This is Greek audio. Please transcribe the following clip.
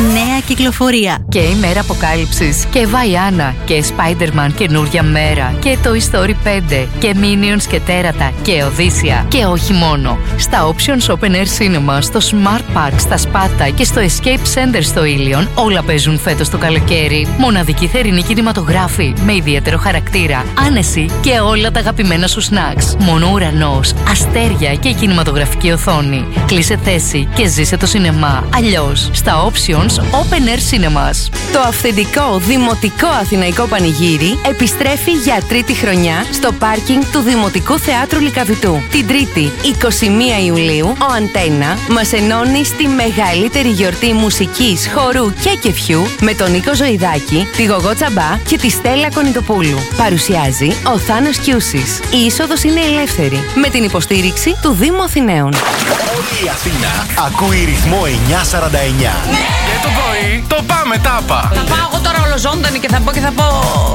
Νέα κυκλοφορία. Και η μέρα αποκάλυψης. Και Βαϊάννα. Και Spider-Man καινούρια μέρα. Και το Story 5. Και Minions και Τέρατα. Και Οδύσσια. Και όχι μόνο. Στα Options Open Air Cinema, στο Smart Park, στα Σπάτα και στο Escape Center στο Ήλιον, όλα παίζουν φέτος το καλοκαίρι. Μοναδική θερινή κινηματογράφη με ιδιαίτερο χαρακτήρα, άνεση και όλα τα αγαπημένα σου snacks. Μόνο ουρανός, αστέρια και η κινηματογραφική οθόνη. Κλείσε θέση και ζήσε το σινεμά. Αλλιώς στα Options Open Air Cinemas. Το αυθεντικό δημοτικό αθηναϊκό πανηγύρι επιστρέφει για τρίτη χρονιά στο πάρκινγκ του Δημοτικού Θεάτρου Λυκαβητού. Την Τρίτη, 21 Ιουλίου, ο Αντένα μας ενώνει στη μεγαλύτερη γιορτή μουσικής, χορού και κεφιού με τον Νίκο Ζωηδάκη, τη Γογό Τσαμπά και τη Στέλλα Κονιτοπούλου. Παρουσιάζει ο Θάνος Κιούσης. Η είσοδος είναι ελεύθερη με την υποστήριξη του Δήμου Αθηναίων. Όλη η Αθήνα ακούει ρυθμό 949. Και το πρωί το πάμε τάπα. Θα πάω εγώ τώρα ολοζώντανη και θα πω